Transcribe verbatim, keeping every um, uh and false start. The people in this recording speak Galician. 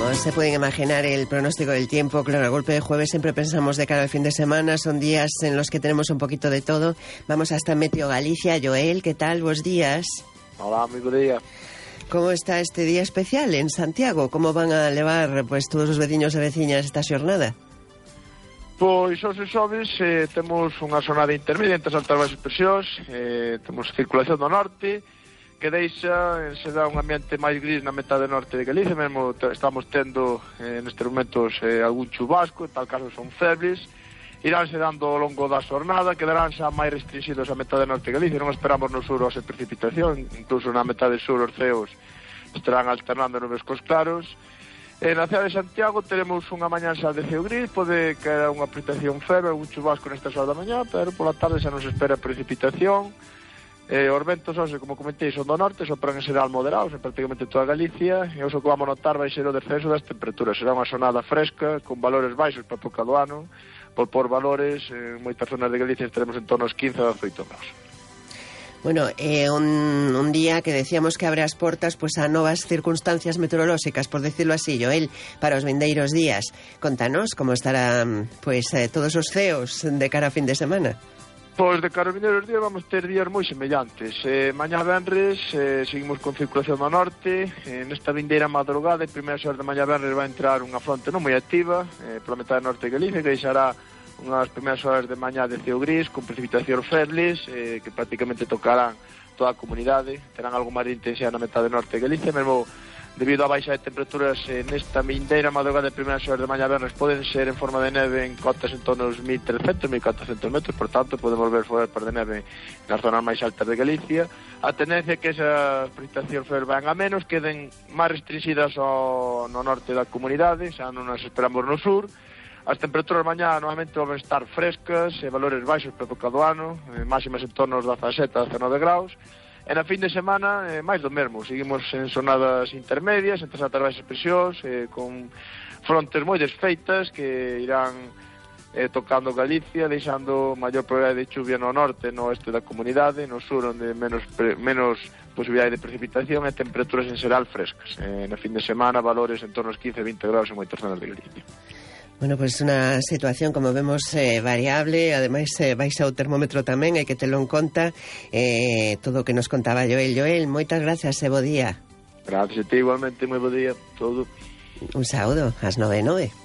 Como se pueden imaginar, el pronóstico del tiempo, claro, al golpe de jueves siempre pensamos de cara al fin de semana, son días en los que tenemos un poquito de todo. Vamos hasta Meteo Galicia. Joel, ¿qué tal? Buenos días. Hola, muy buen día. ¿Cómo está este día especial en Santiago? ¿Cómo van a levar pues todos os veciños e veciñas esta xornada? Pois hoxe xoves eh, temos unha xornada intermedia entre as altas baixas presións, eh, temos circulación do norte, que deixa, se dá un ambiente máis gris na metade norte de Galicia, mesmo estamos tendo eh, nestes momentos eh, algún chubasco, en tal caso son febles, iránse dando ao longo da xornada, quedarán xa máis restringidos a metade norte de Galicia, non esperamos no sur as precipitación, incluso na metade sur os ceos estarán alternando nubes cos claros. En a cidade de Santiago teremos unha mañá xa de ceo gris, pode caer unha precipitación feble, algún chubasco nestas horas da mañá, pero pola tarde xa nos espera precipitación. Eh, os ventos, hoxe, como comentei, son do norte, sopran en xeral moderados en prácticamente toda Galicia, e hoxe que vamos notar vai ser o descenso das temperaturas. Será unha xornada fresca, con valores baixos para a época do ano, por por valores, en moitas zonas de Galicia estaremos en torno aos quince a dezoito graus. Bueno, eh, un, un día que decíamos que abre as portas pues a novas circunstancias meteorolóxicas, por decirlo así, Joel, para os vindeiros días. Contanos como estarán pues eh, todos os ceos de cara a fin de semana. Pois de cara aos vindeiros días vamos ter días moi semellantes. Eh, mañá venres eh, seguimos con circulación do norte, eh, nesta vindeira madrugada, en primeiras horas de mañá venres vai entrar unha fronte non moi activa eh, pola metade norte de Galicia, que deixará unhas primeiras horas de mañá de ceo gris con precipitacións febles eh, que prácticamente tocarán toda a comunidade, terán algo máis de intensidade na metade norte de Galicia, mesmo debido á baixa de temperaturas eh, nesta vindeira madrugada de primeiras horas de mañá vernes poden ser en forma de neve en cotas en torno aos mil trescentos, mil catrocentos metros, por tanto podemos ver fogar de neve nas zonas máis altas de Galicia. A tendencia é que esas precipitacións febles van a menos, queden máis restringidas ao, no norte da comunidade, xa non as esperamos no sur. As temperaturas mañá normalmente vão estar frescas, e valores baixos para a época do ano, eh, máximas en torno aos dezasete a dezanove graus. E na fin de semana, eh, máis do mesmo, seguimos en zonadas intermedias, entre as altas baixas presións, eh, con frontes moi desfeitas que irán eh, tocando Galicia, deixando maior probabilidade de chuvia no norte, no oeste da comunidade, no sur onde menos, pre, menos posibilidade de precipitación e temperaturas en xeral frescas. Eh, na fin de semana, valores en torno aos quince a vinte graus en moitas zonas de Galicia. Bueno, pues una situación, como vemos, eh, variable. Ademais, eh, vais ao termómetro tamén, hai que telo en conta. Eh, todo o que nos contaba Joel. Joel, moitas gracias e bo día. Gracias a ti, igualmente, moi bo día. Todo. Un saúdo, ás nove e nove.